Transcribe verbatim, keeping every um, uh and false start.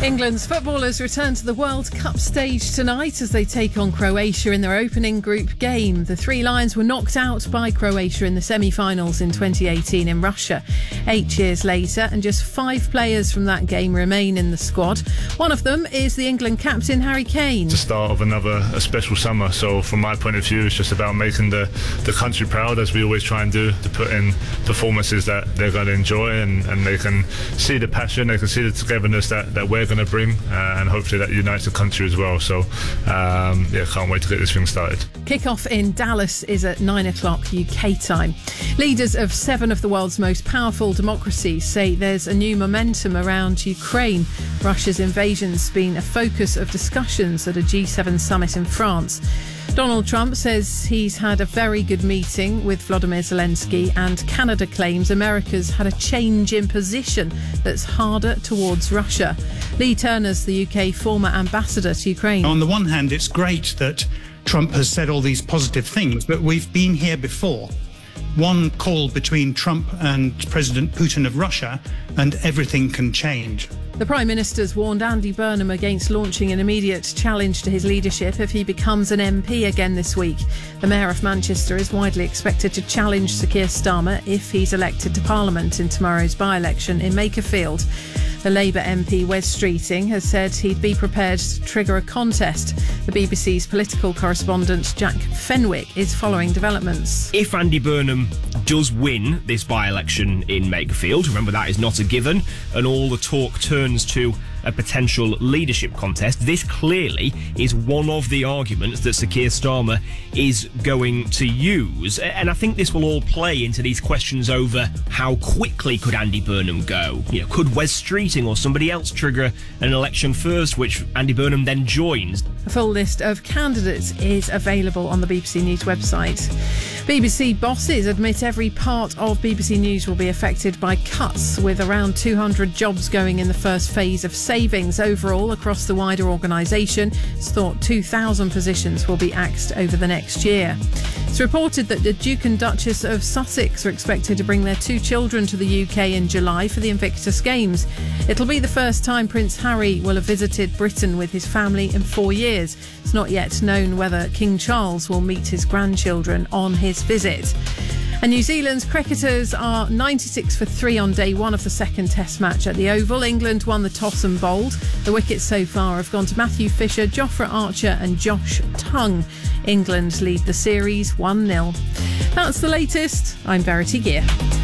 England's footballers return to the World Cup stage tonight as they take on Croatia in their opening group game. The Three Lions were knocked out by Croatia in the semi-finals in twenty eighteen in Russia. Eight years later, and just five players from that game remain in the squad. One of them is the England captain, Harry Kane. The start of another a special summer, so from my point of view, it's just about making the, the country proud, as we always try and do, to put in performances that they're going to enjoy, and, and they can see the passion, they can see the togetherness that, that we're going to bring, uh, and hopefully that unites the country as well. So um, yeah, can't wait to get this thing started. Kick-off in Dallas is at nine o'clock U K time. Leaders of seven of the world's most powerful democracies say there's a new momentum around Ukraine. Russia's invasion's been a focus of discussions at a G seven summit in France. Donald Trump says he's had a very good meeting with Volodymyr Zelensky, and Canada claims America's had a change in position that's harder towards Russia. Lee Turner's the U K former ambassador to Ukraine. On the one hand, it's great that Trump has said all these positive things, but we've been here before. One call between Trump and President Putin of Russia, and everything can change. The Prime Minister's warned Andy Burnham against launching an immediate challenge to his leadership if he becomes an M P again this week. The Mayor of Manchester is widely expected to challenge Sir Keir Starmer if he's elected to Parliament in tomorrow's by-election in Makerfield. The Labour M P Wes Streeting has said he'd be prepared to trigger a contest. The B B C's political correspondent Jack Fenwick is following developments. If Andy Burnham does win this by-election in Makerfield, remember that is not a given, and all the talk turns to a potential leadership contest, this clearly is one of the arguments that Sir Keir Starmer is going to use. And I think this will all play into these questions over how quickly could Andy Burnham go? You know, could Wes Streeting or somebody else trigger an election first, which Andy Burnham then joins? A full list of candidates is available on the B B C News website. B B C bosses admit every part of B B C News will be affected by cuts, with around two hundred jobs going in the first phase of savings overall across the wider organisation. It's thought two thousand positions will be axed over the next year. It's reported that the Duke and Duchess of Sussex are expected to bring their two children to the U K in July for the Invictus Games. It'll be the first time Prince Harry will have visited Britain with his family in four years. It's not yet known whether King Charles will meet his grandchildren on his visit. And New Zealand's cricketers are ninety-six for three on day one of the second Test match at the Oval. England won the toss and bowled. The wickets so far have gone to Matthew Fisher, Jofra Archer and Josh Tongue. England lead the series one nil. That's the latest. I'm Verity Gear.